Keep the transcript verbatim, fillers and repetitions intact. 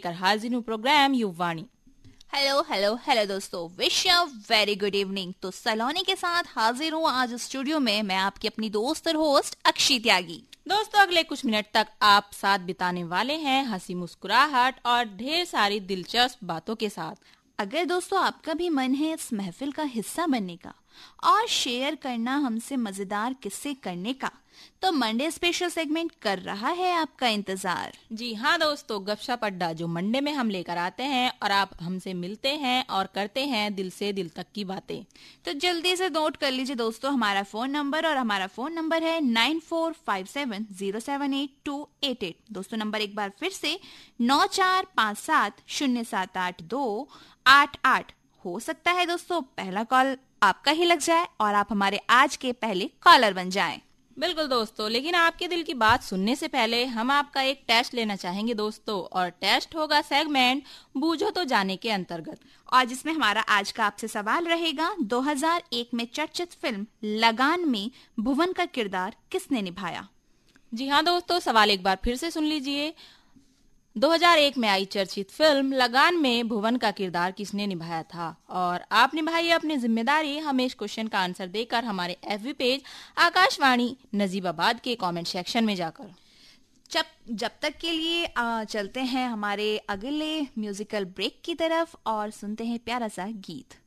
लेकर हाजिर हूँ प्रोग्राम युवाणी। हेलो हेलो हेलो दोस्तों, wish you very good evening. तो सलोनी के साथ हाजिर हूँ आज स्टूडियो में, मैं आपकी अपनी दोस्त और होस्ट अक्षी त्यागी। दोस्तों अगले कुछ मिनट तक आप साथ बिताने वाले हैं हंसी मुस्कुराहट और ढेर सारी दिलचस्प बातों के साथ। अगर दोस्तों आपका भी मन है इस महफिल का हिस्सा बनने का और शेयर करना हमसे मजेदार किस्से करने का, तो मंडे स्पेशल सेगमेंट कर रहा है आपका इंतजार। जी हाँ दोस्तों, गपशप अड्डा जो मंडे में हम लेकर आते हैं और आप हमसे मिलते हैं और करते हैं दिल से दिल तक की बातें। तो जल्दी से नोट कर लीजिए दोस्तों हमारा फोन नंबर, और हमारा फोन नंबर है nine four five seven zero seven eight to eight eight. दोस्तों नंबर एक बार फिर से नौ चार पाँच सात शून्य सात आठ दो आठ आठ। हो सकता है दोस्तों पहला कॉल आपका ही लग जाए और आप हमारे आज के पहले कॉलर बन जाएं। बिल्कुल दोस्तों, लेकिन आपके दिल की बात सुनने से पहले हम आपका एक टेस्ट लेना चाहेंगे दोस्तों, और टेस्ट होगा सेगमेंट बूझो तो जाने के अंतर्गत, और जिसमें हमारा आज का आपसे सवाल रहेगा दो हज़ार एक में चर्चित फिल्म लगान में भुवन का किरदार किसने निभाया। जी हाँ दोस्तों, सवाल एक बार फिर से सुन लीजिए। दो हज़ार एक में आई चर्चित फिल्म लगान में भुवन का किरदार किसने निभाया था, और आप निभाइए अपनी जिम्मेदारी हमें इस क्वेश्चन का आंसर देकर हमारे एफबी पेज आकाशवाणी नजीबाबाद के कमेंट सेक्शन में जाकर। जब जब तक के लिए आ, चलते हैं हमारे अगले म्यूजिकल ब्रेक की तरफ और सुनते हैं प्यारा सा गीत।